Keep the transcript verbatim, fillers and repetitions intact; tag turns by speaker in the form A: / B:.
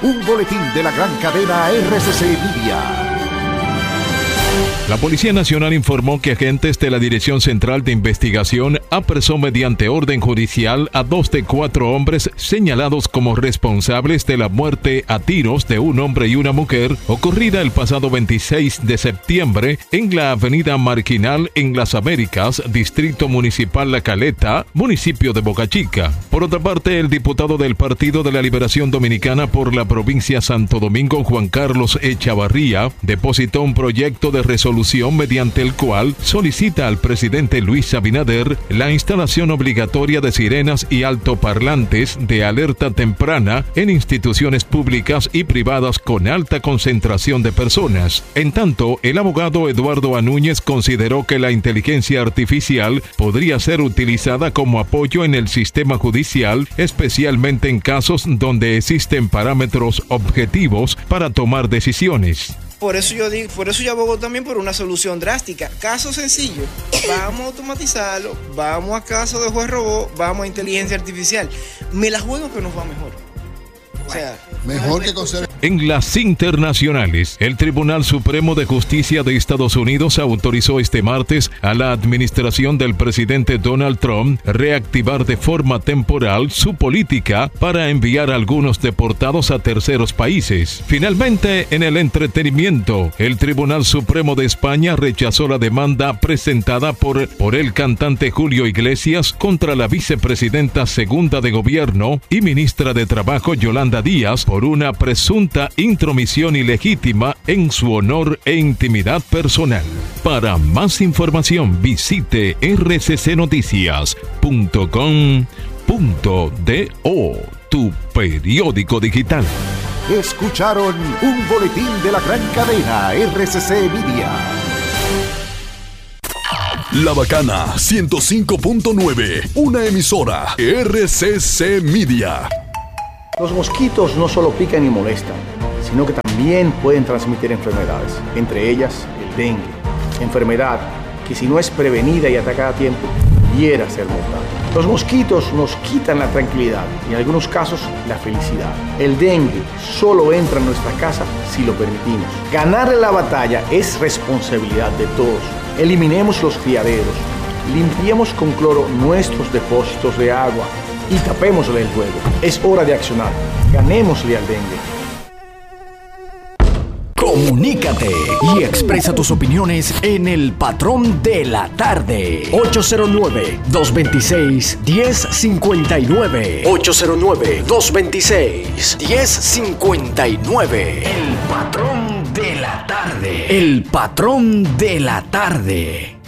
A: Un boletín de la gran cadena R C C Media.
B: La Policía Nacional informó que agentes de la Dirección Central de Investigación apresó mediante orden judicial a dos de cuatro hombres señalados como responsables de la muerte a tiros de un hombre y una mujer ocurrida el pasado veintiséis de septiembre en la avenida Marginal en Las Américas, Distrito Municipal La Caleta, municipio de Boca Chica. Por otra parte, el diputado del Partido de la Liberación Dominicana por la provincia Santo Domingo, Juan Carlos Echavarría, depositó un proyecto de resolución mediante el cual solicita al presidente Luis Abinader la instalación obligatoria de sirenas y altoparlantes de alerta temprana en instituciones públicas y privadas con alta concentración de personas. En tanto, el abogado Eduardo Anúñez consideró que la inteligencia artificial podría ser utilizada como apoyo en el sistema judicial, especialmente en casos donde existen parámetros objetivos para tomar decisiones.
C: Por eso yo digo, por eso yo abogo también por una solución drástica. Caso sencillo, vamos a automatizarlo, vamos a caso de juez robot, vamos a inteligencia artificial. Me la juego que nos va mejor. O sea,
D: mejor que conservar.
B: En las internacionales, el Tribunal Supremo de Justicia de Estados Unidos autorizó este martes a la administración del presidente Donald Trump reactivar de forma temporal su política para enviar a algunos deportados a terceros países. Finalmente, en el entretenimiento, el Tribunal Supremo de España rechazó la demanda presentada por, por el cantante Julio Iglesias contra la vicepresidenta segunda de gobierno y ministra de Trabajo Yolanda Díaz por una presunta intromisión ilegítima en su honor e intimidad personal. Para más información visite r c c noticias punto com punto do, tu periódico digital.
A: Escucharon un boletín de la gran cadena R C C Media.
E: La Bacana ciento cinco punto nueve, una emisora R C C Media.
F: Los mosquitos no solo pican y molestan, sino que también pueden transmitir enfermedades, entre ellas el dengue, enfermedad que si no es prevenida y atacada a tiempo, pudiera ser mortal. Los mosquitos nos quitan la tranquilidad y en algunos casos la felicidad. El dengue solo entra en nuestra casa si lo permitimos. Ganarle la batalla es responsabilidad de todos. Eliminemos los criaderos, limpiemos con cloro nuestros depósitos de agua y tapémosle el juego. Es hora de accionar. Ganémosle al dengue.
G: Comunícate y expresa tus opiniones en El Patrón de la Tarde. ocho cero nueve, dos dos seis, uno cero cinco nueve. ocho cero nueve, dos dos seis, uno cero cinco nueve. El Patrón de la Tarde. El Patrón de la Tarde.